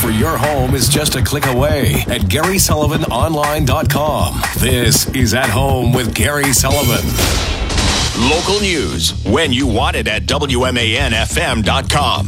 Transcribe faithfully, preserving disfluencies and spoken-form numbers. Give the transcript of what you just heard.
for your home is just a click away at Gary Sullivan Online dot com. This is At Home with Gary Sullivan. Local news when you want it at W M A N F M dot com.